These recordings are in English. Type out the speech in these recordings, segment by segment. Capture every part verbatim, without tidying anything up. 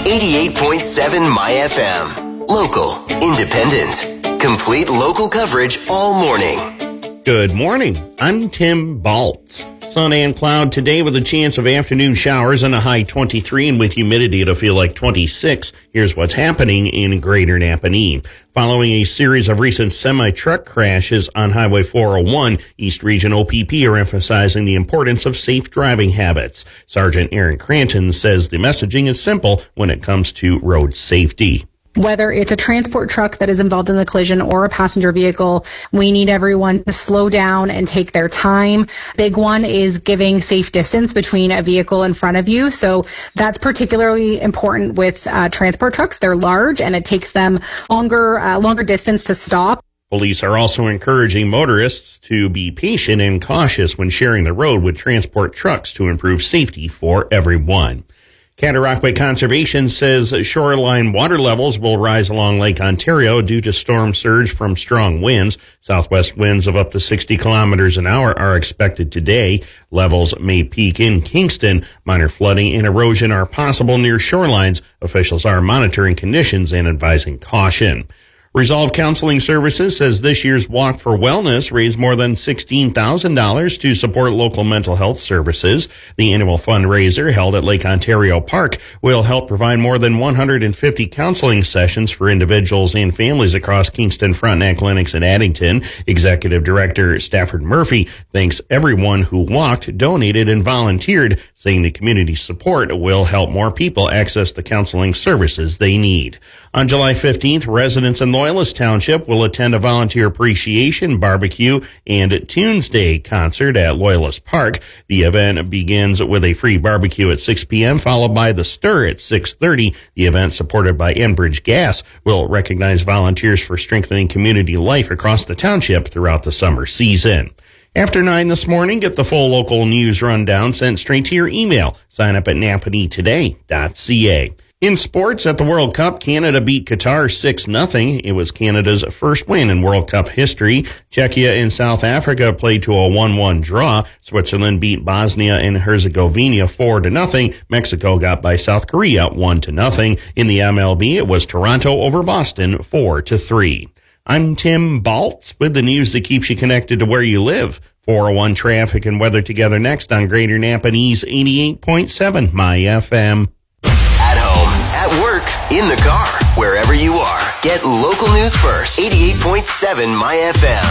eighty-eight point seven My F M. Local, independent, complete local coverage all morning. Good morning. I'm Tim Baltz. Sun and cloud today with a chance of afternoon showers and a high twenty-three, and with humidity it'll feel like twenty-six. Here's what's happening in Greater Napanee. Following a series of recent semi-truck crashes on Highway four oh one, East Region O P P are emphasizing the importance of safe driving habits. Sergeant Aaron Cranton says the messaging is simple when it comes to road safety. Whether it's a transport truck that is involved in the collision or a passenger vehicle, we need everyone to slow down and take their time. Big one is giving safe distance between a vehicle in front of you. So that's particularly important with uh, transport trucks. They're large and it takes them longer, uh, longer distance to stop. Police are also encouraging motorists to be patient and cautious when sharing the road with transport trucks to improve safety for everyone. Cataraqui Conservation says shoreline water levels will rise along Lake Ontario due to storm surge from strong winds. Southwest winds of up to sixty kilometers an hour are expected today. Levels may peak in Kingston. Minor flooding and erosion are possible near shorelines. Officials are monitoring conditions and advising caution. Resolve Counseling Services says this year's Walk for Wellness raised more than sixteen thousand dollars to support local mental health services. The annual fundraiser held at Lake Ontario Park will help provide more than one hundred fifty counseling sessions for individuals and families across Kingston, Frontenac, Lennox, and Addington. Executive Director Stafford Murphy thanks everyone who walked, donated, and volunteered, saying the community support will help more people access the counseling services they need. On July fifteenth, residents in Loyalist Township will attend a volunteer appreciation barbecue and Tunes Day concert at Loyalist Park. The event begins with a free barbecue at six p.m., followed by the Stir at six thirty. The event, supported by Enbridge Gas, will recognize volunteers for strengthening community life across the township throughout the summer season. After nine this morning, get the full local news rundown sent straight to your email. Sign up at napanee today dot c a. In sports, at the World Cup, Canada beat Qatar six nothing. It was Canada's first win in World Cup history. Czechia and South Africa played to a one one draw. Switzerland beat Bosnia and Herzegovina four to nothing. Mexico got by South Korea one to nothing. In the M L B, it was Toronto over Boston four to three. I'm Tim Baltz with the news that keeps you connected to where you live. four oh one traffic and weather together next on Greater Napanee's eighty-eight point seven My F M. At home, at work, in the car, wherever you are. Get local news first. eighty-eight point seven My F M.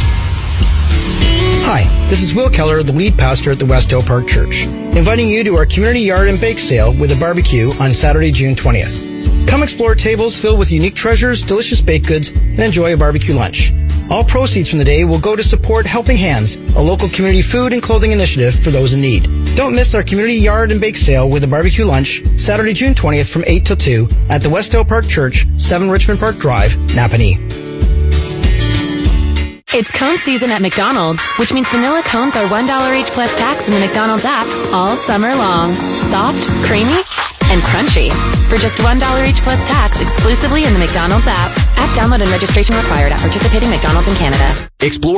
Hi, this is Will Keller, the lead pastor at the Westdale Park Church, inviting you to our community yard and bake sale with a barbecue on Saturday, June twentieth. Come explore tables filled with unique treasures, delicious baked goods, and enjoy a barbecue lunch. All proceeds from the day will go to support Helping Hands, a local community food and clothing initiative for those in need. Don't miss our community yard and bake sale with a barbecue lunch Saturday, June twentieth from eight till two at the Westdale Park Church, seven Richmond Park Drive, Napanee. It's cone season at McDonald's, which means vanilla cones are one dollar each plus tax in the McDonald's app all summer long. Soft, creamy, and crunchy. For just one dollar each plus tax exclusively in the McDonald's app. App download and registration required at participating McDonald's in Canada. Explore